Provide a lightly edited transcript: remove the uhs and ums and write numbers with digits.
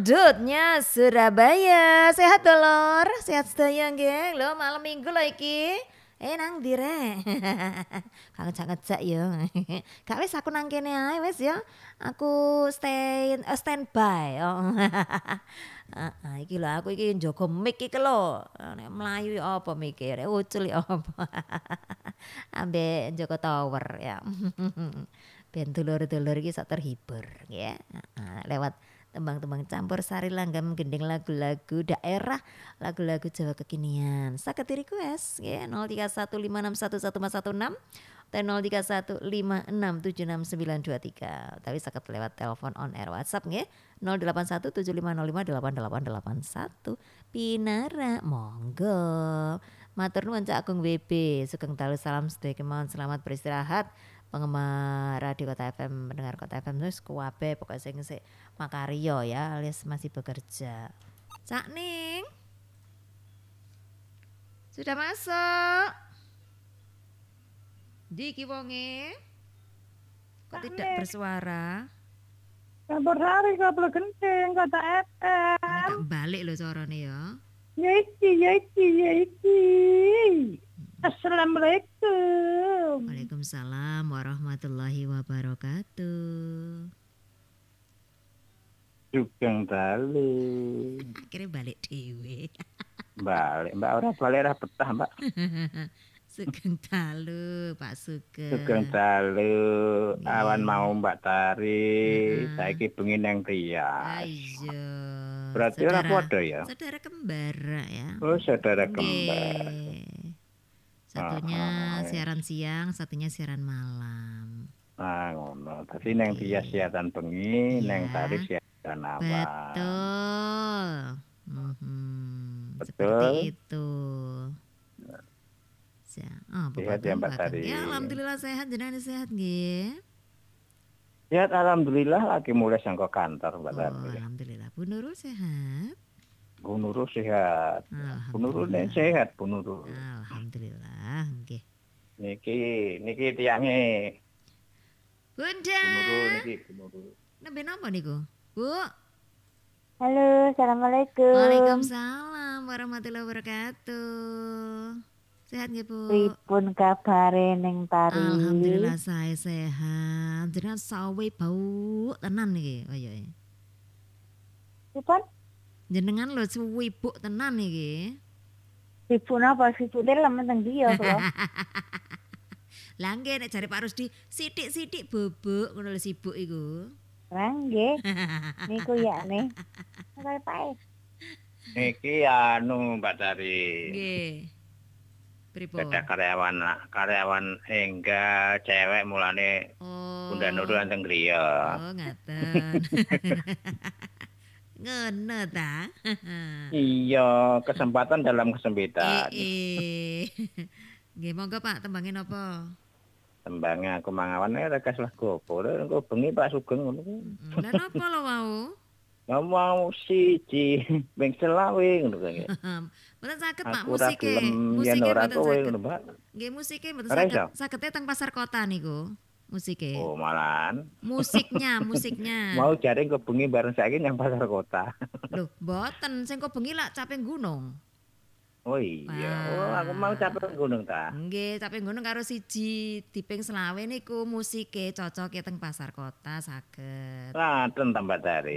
Dangdutnya Surabaya. Sehat Lor? Sehat sedaya nggih. Lho malam Minggu lho iki. Nang ndi rek? Kang ngejak-ngejak ya. Gak wis aku nang kene ae wis ya. Aku standby. Oh. Iki lho aku iki njogo mic iki lho. Nek mlayu ya apa mikir, ucul ya apa. Ambek njogo tower ya. Ben dulur-dulur iki sak terhibur ya. Lewat tembang-tembang campur sari langgam gending lagu-lagu daerah, lagu-lagu Jawa kekinian. Saged request ya 0315611116 dan 0315676923. Tapi saged lewat telepon on air WhatsApp nggih 081755588881. Pinara monggo. Matur nuwun Cak Agung WB, sugeng dalu salam sedaya kemawon selamat beristirahat. Penggemar Radio Kota FM, pendengar Kota FM terus kuwabe pokoknya sing sik makaryo ya alias masih bekerja. Cak Ning sudah masuk. Di wonge kok tidak bersuara? Kabar hari kabel genting Kota FM. Tak balik loh carane ya. Ya iki. Assalamualaikum. Waalaikumsalam warahmatullahi wabarakatuh. Sugeng dalu. Akhirnya balik dewe. Balik, Mbak ora balik ora betah, Mbak. Sugeng dalu, Pak Sugeng. Sugeng dalu. Awan mau Mbak Tari, saiki bengi nang Riau. Iya. Berarti ora padha ya? Saudara kembar ya. Oh, saudara kembar. Satunya siaran siang, satunya siaran malam. Nah, ngono. Dadi nang Riau siaran bengi, nang Tari siaran awan. Betul. Betul. Seperti itu. Sehat ya Mbak Tari. Ya alhamdulillah sehat, jenengan sehat nggih. Sehat alhamdulillah lagi mulai sangko kantor Mbak Tari. Alhamdulillah. Bu Nurul sehat? Bu Nurul sehat. Bu Nurul sehat, Bu Nurul. Alhamdulillah nggih. Niki tiange. Bunda. Bu Nurul niki Bu Nurul. Nembe napa niku? Bu. Halo, assalamualaikum. Waalaikumsalam warahmatullahi wabarakatuh. Sehat nggih, Bu? Pripun kabare ning Tari? Alhamdulillah saya sehat. Jenengan sawe bau tenan niki kaya. Pripun? Jenengan lho suwibuk tenan niki. Sibuk napa? Sibuke lemen teng ndi ya, kula? Lah nggih nek jare Pak Rusdi sithik-sithik bubuk ngono lho sibuk iku. Lah nggih. Niku ya ne. Kaya pae. Niki anu Mbak Tari. Nggih. Pripun? Ada karyawan enggak cewek mulane Bunda Nurul teng griya. Oh, ngaten. Ngono ta? Iya, kesempatan dalam kesempitan. Nggih, monggo Pak, tembangin apa? Tembangnya aku mangawan ora kasih lagu apa. Engko bengi Pak Sugeng ngono. Lah napa lho wau? Mau siji ping selawe ngono kae. Mboten saged Pak Aku ora musike. gelem yen Musike ora mboten kowe saged. ngono, Mbak. Nggih, musike mboten Ora saged. iso? Sagete teng pasar kota niku. Musike. Oh, malahan. Musiknya. Mau jare engko bengi bareng saiki nang pasar kota. Loh, mboten sing kok bengi lak caping gunung. Oh iya, oh aku mau capek gunung ta. Nggih, caping gunung karo siji diping selawe niku musike cocoke teng pasar kota saged. Laten tambah Tari.